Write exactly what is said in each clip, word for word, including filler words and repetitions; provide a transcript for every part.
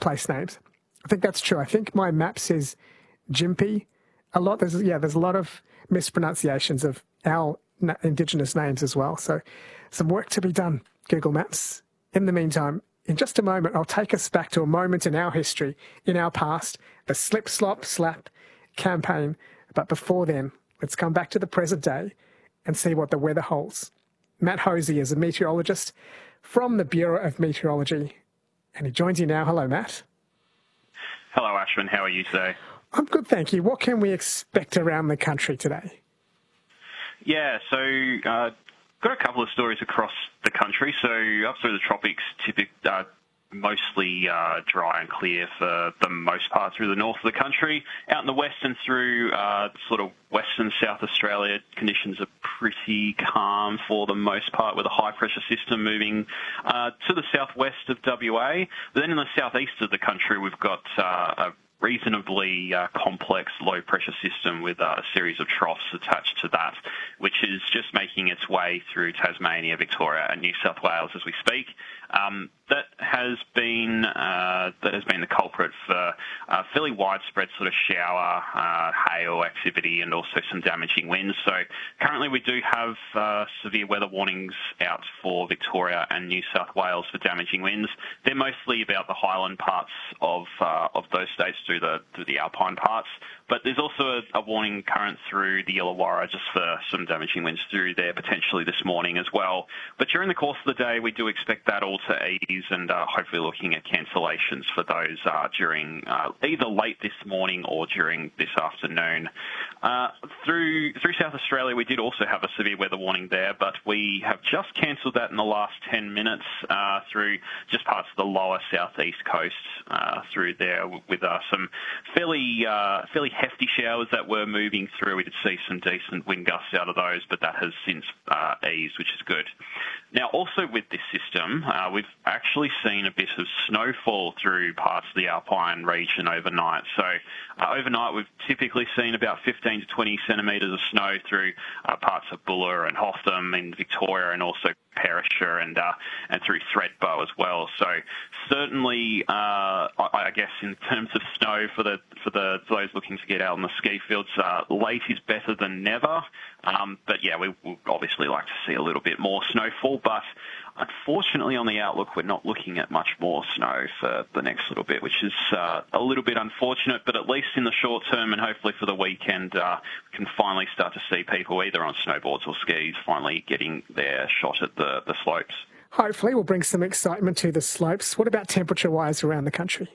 place names. I think that's true. I think my map says Gympie. A lot, there's, yeah, there's a lot of mispronunciations of our na- Indigenous names as well. So some work to be done, Google Maps. In the meantime, in just a moment, I'll take us back to a moment in our history, in our past, the Slip, Slop, Slap campaign. But before then, let's come back to the present day and see what the weather holds. Matt Hosey is a meteorologist from the Bureau of Meteorology, and he joins you now. Hello, Matt. Hello, Ashwin. How are you today? I'm good, thank you. What can we expect around the country today? Yeah, so uh, got a couple of stories across the country. So up through the tropics, typic, uh, mostly uh, dry and clear for the most part through the north of the country. Out in the west and through uh, sort of western South Australia, conditions are pretty calm for the most part, with a high-pressure system moving uh, to the southwest of W A. But then in the southeast of the country, we've got uh, a reasonably uh, complex low-pressure system with uh, a series of troughs attached to that, which is just making its way through Tasmania, Victoria and New South Wales as we speak. Um, that has been uh, that has been the culprit for uh, fairly widespread sort of shower, uh, hail activity, and also some damaging winds. So currently we do have uh, severe weather warnings out for Victoria and New South Wales for damaging winds. They're mostly about the highland parts of uh, of those states through the through the alpine parts. But there's also a, a warning current through the Illawarra just for some damaging winds through there potentially this morning as well. But during the course of the day, we do expect that all to ease, and uh, hopefully looking at cancellations for those uh, during uh, either late this morning or during this afternoon. Uh, through through South Australia, we did also have a severe weather warning there, but we have just cancelled that in the last ten minutes uh, through just parts of the lower southeast coast uh, through there with uh, some fairly uh, fairly hefty showers that were moving through. We did see some decent wind gusts out of those, but that has since uh, eased, which is good. Now, also with this system, uh, we've actually seen a bit of snowfall through parts of the Alpine region overnight. So uh, overnight, we've typically seen about fifteen to twenty centimetres of snow through uh, parts of Bulla and Hotham in Victoria, and also Perisher and uh, and through Thredbo as well. So certainly, uh, I, I guess in terms of snow for the for the for those looking to get out on the ski fields, uh, late is better than never. Um, but yeah, we would obviously like to see a little bit more snowfall. But unfortunately, on the outlook, we're not looking at much more snow for the next little bit, which is uh, a little bit unfortunate. But at least in the short term, and hopefully for the weekend, uh, we can finally start to see people either on snowboards or skis finally getting their shot at the, the slopes. Hopefully we'll bring some excitement to the slopes. What about temperature-wise around the country?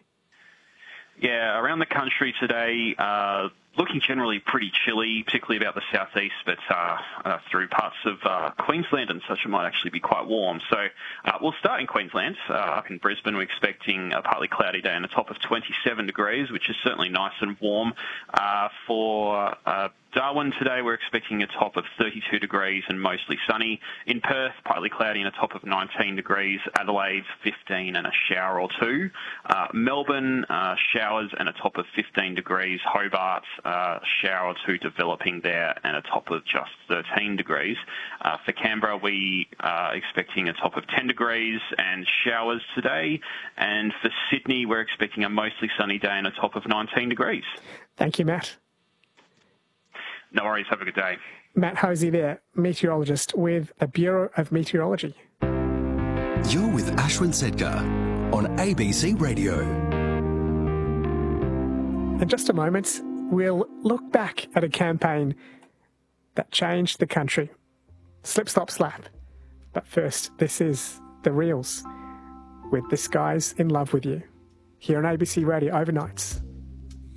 Yeah, around the country today, uh, looking generally pretty chilly, particularly about the southeast, but uh, uh, through parts of uh, Queensland and such, it might actually be quite warm. So uh, we'll start in Queensland. Uh, up in Brisbane, we're expecting a partly cloudy day and a top of twenty-seven degrees, which is certainly nice and warm. Uh, for uh, Darwin today, we're expecting a top of thirty-two degrees and mostly sunny. In Perth, partly cloudy and a top of nineteen degrees. Adelaide, fifteen and a shower or two. Uh, Melbourne, uh, showers and a top of fifteen degrees. Hobart, uh, shower or two developing there and a top of just thirteen degrees. Uh, for Canberra, we are expecting a top of ten degrees and showers today. And for Sydney, we're expecting a mostly sunny day and a top of nineteen degrees. Thank you, Matt. No worries. Have a good day. Matt Hosey there, meteorologist with the Bureau of Meteorology. You're with Ashwin Sedgar on A B C Radio. In just a moment, we'll look back at a campaign that changed the country. Slip, Slop, Slap. But first, this is The Reels with This Guy's in Love with You here on A B C Radio Overnights.